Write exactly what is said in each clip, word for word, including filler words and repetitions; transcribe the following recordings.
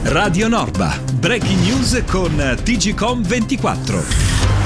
Radio Norba, breaking news con T G C O M ventiquattro.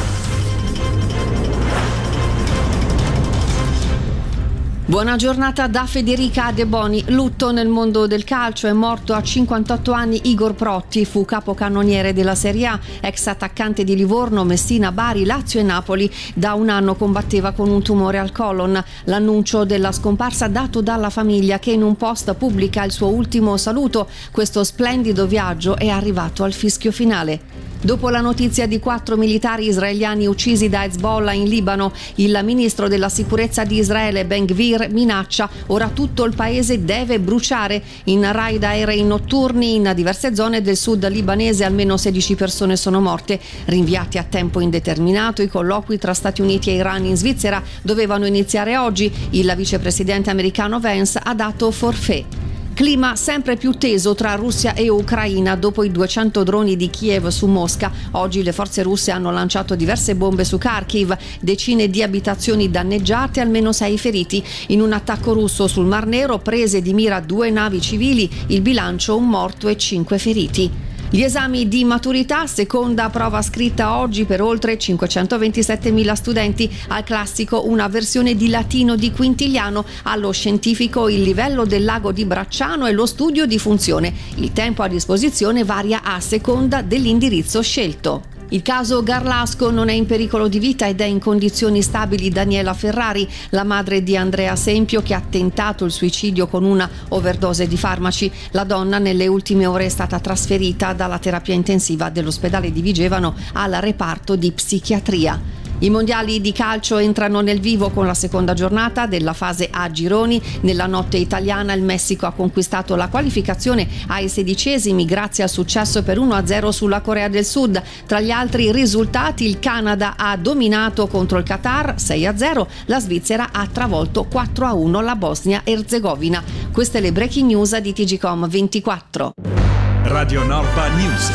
Buona giornata da Federica De Boni. Lutto nel mondo del calcio, è morto a cinquantotto anni Igor Protti, fu capocannoniere della Serie A, ex attaccante di Livorno, Messina, Bari, Lazio e Napoli. Da un anno combatteva con un tumore al colon. L'annuncio della scomparsa dato dalla famiglia, che in un post pubblica il suo ultimo saluto. Questo splendido viaggio è arrivato al fischio finale. Dopo la notizia di quattro militari israeliani uccisi da Hezbollah in Libano, il ministro della sicurezza di Israele Ben Gvir minaccia: ora tutto il paese deve bruciare. In raid aerei notturni in diverse zone del sud libanese almeno sedici persone sono morte. Rinviati a tempo indeterminato i colloqui tra Stati Uniti e Iran in Svizzera dovevano iniziare oggi. Il vicepresidente americano Vance ha dato forfait. Clima sempre più teso tra Russia e Ucraina dopo i duecento droni di Kiev su Mosca. Oggi le forze russe hanno lanciato diverse bombe su Kharkiv, decine di abitazioni danneggiate, almeno sei feriti. In un attacco russo sul Mar Nero prese di mira due navi civili, il bilancio un morto e cinque feriti. Gli esami di maturità, seconda prova scritta oggi per oltre cinquecentoventisettemila studenti. Al classico una versione di latino di Quintiliano, allo scientifico il livello del lago di Bracciano e lo studio di funzione. Il tempo a disposizione varia a seconda dell'indirizzo scelto. Il caso Garlasco: non è in pericolo di vita ed è in condizioni stabili Daniela Ferrari, la madre di Andrea Sempio, che ha tentato il suicidio con una overdose di farmaci. La donna nelle ultime ore è stata trasferita dalla terapia intensiva dell'ospedale di Vigevano al reparto di psichiatria. I mondiali di calcio entrano nel vivo con la seconda giornata della fase A gironi. Nella notte italiana il Messico ha conquistato la qualificazione ai sedicesimi grazie al successo per uno a zero sulla Corea del Sud. Tra gli altri risultati il Canada ha dominato contro il Qatar sei a zero, la Svizzera ha travolto quattro a uno la Bosnia-Erzegovina. Queste le breaking news di T G C O M ventiquattro. Radio Norba News.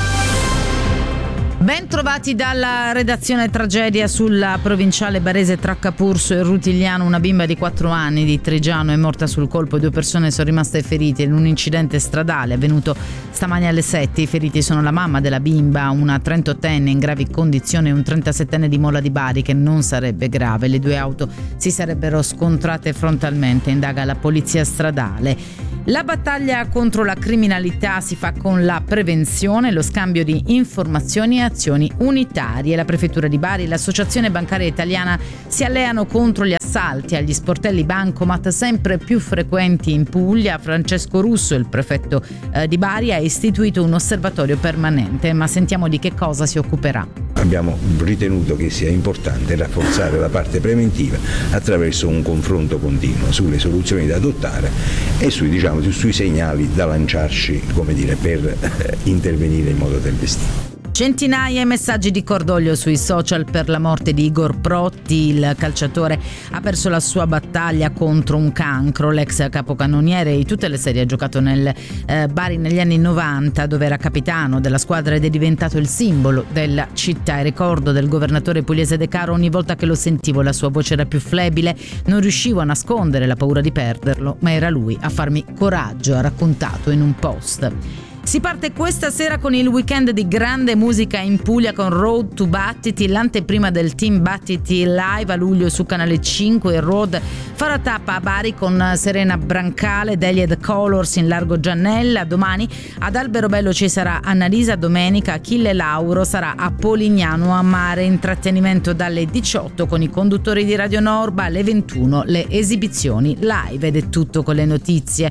Ben trovati dalla redazione. Tragedia sulla provinciale barese tra Capurso e Rutigliano. Una bimba di quattro anni di Trigiano è morta sul colpo e due persone sono rimaste ferite in un incidente stradale avvenuto stamani alle sette. I feriti sono la mamma della bimba, una trentottenne in gravi condizioni, e un trentasettenne di Mola di Bari che non sarebbe grave. Le due auto si sarebbero scontrate frontalmente, indaga la polizia stradale. La battaglia contro la criminalità si fa con la prevenzione, lo scambio di informazioni e azioni unitarie. La prefettura di Bari e l'associazione bancaria italiana si alleano contro gli assalti agli sportelli bancomat sempre più frequenti in Puglia. Francesco Russo, il prefetto eh, di Bari, ha istituito un osservatorio permanente, ma sentiamo di che cosa si occuperà. Abbiamo ritenuto che sia importante rafforzare la parte preventiva attraverso un confronto continuo sulle soluzioni da adottare e sui, diciamo, sui segnali da lanciarci, come dire, per eh, intervenire in modo tempestivo. Centinaia i messaggi di cordoglio sui social per la morte di Igor Protti. Il calciatore ha perso la sua battaglia contro un cancro. L'ex capocannoniere di tutte le serie ha giocato nel eh, Bari negli anni novanta, dove era capitano della squadra ed è diventato il simbolo della città. E ricordo del governatore pugliese De Caro: ogni volta che lo sentivo la sua voce era più flebile, non riuscivo a nascondere la paura di perderlo, ma era lui a farmi coraggio, ha raccontato in un post. Si parte questa sera con il weekend di grande musica in Puglia con Road to Battiti, l'anteprima del Team Battiti live a luglio su Canale cinque. Il Road farà tappa a Bari con Serena Brancale, Delia The Colors in Largo Giannella. Domani ad Alberobello ci sarà Annalisa, domenica Achille Lauro sarà a Polignano a Mare. Intrattenimento dalle diciotto con i conduttori di Radio Norba, alle ventuno le esibizioni live. Ed è tutto con le notizie.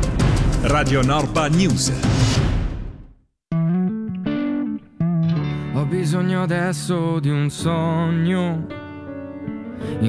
Radio Norba News. Ho bisogno adesso di un sogno